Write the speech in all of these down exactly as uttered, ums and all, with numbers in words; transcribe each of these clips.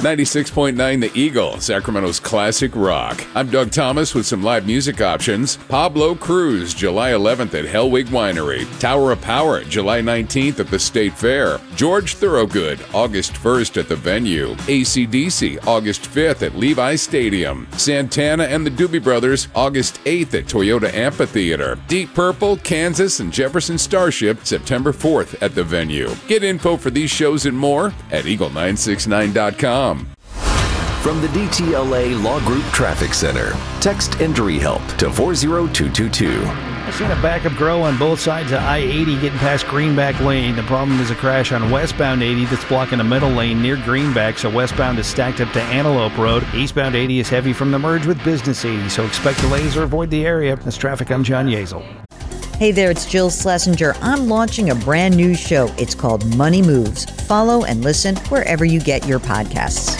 ninety-six point nine The Eagle, Sacramento's classic rock. I'm Doug Thomas with some live music options. Pablo Cruz, July eleventh at Hellwig Winery. Tower of Power, July nineteenth at the State Fair. George Thorogood, August first at the Venue. A C D C, August fifth at Levi Stadium. Santana and the Doobie Brothers, August eighth at Toyota Amphitheater. Deep Purple, Kansas, and Jefferson Starship, September fourth at the Venue. Get info for these shows and more at eagle nine six nine dot com. From the D T L A Law Group Traffic Center, text Injury Help to four zero two two two. I've seen a backup grow on both sides of I eighty getting past Greenback Lane. The problem is a crash on westbound eighty that's blocking the middle lane near Greenback, so westbound is stacked up to Antelope Road. Eastbound eighty is heavy from the merge with Business eighty, so expect delays or avoid the area. That's traffic. I'm John Yezel. Hey there, it's Jill Schlesinger. I'm launching a brand new show. It's called Money Moves. Follow and listen wherever you get your podcasts.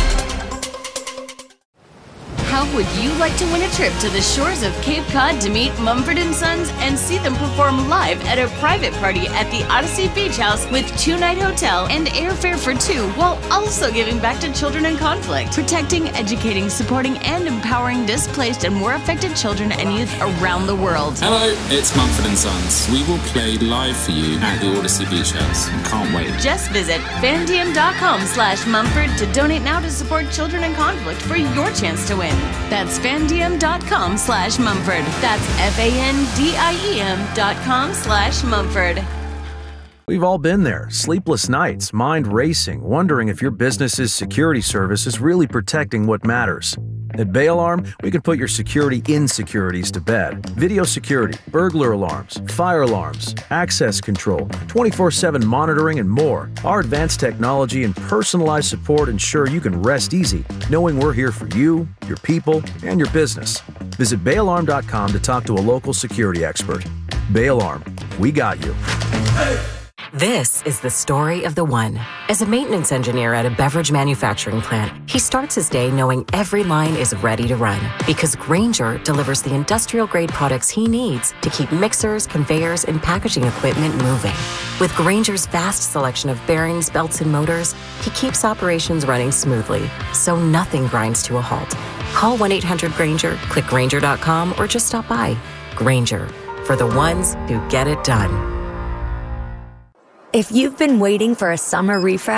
How would you like to win a trip to the shores of Cape Cod to meet Mumford and Sons and see them perform live at a private party at the Odyssey Beach House with two-night hotel and airfare for two, while also giving back to children in conflict, protecting, educating, supporting, and empowering displaced and war affected children and youth around the world? Hello, it's Mumford and Sons. We will play live for you at the Odyssey Beach House. Can't wait. Just visit fandiem.com slash Mumford to donate now to support children in conflict for your chance to win. That's fandiem.com slash Mumford. That's F-A-N-D-I-E-M dot com slash Mumford. We've all been there. Sleepless nights, mind racing, wondering if your business's security service is really protecting what matters. At Bay Alarm, we can put your security insecurities to bed. Video security, burglar alarms, fire alarms, access control, twenty-four seven monitoring, and more. Our advanced technology and personalized support ensure you can rest easy, knowing we're here for you, your people, and your business. Visit bay alarm dot com to talk to a local security expert. Bay Alarm, we got you. Hey! This is the story of the one. As a maintenance engineer at a beverage manufacturing plant, he starts his day knowing every line is ready to run because Grainger delivers the industrial-grade products he needs to keep mixers, conveyors, and packaging equipment moving. With Grainger's vast selection of bearings, belts, and motors, he keeps operations running smoothly, so nothing grinds to a halt. Call one eight hundred Grainger, click Grainger dot com, or just stop by. Grainger, for the ones who get it done. If you've been waiting for a summer refresh,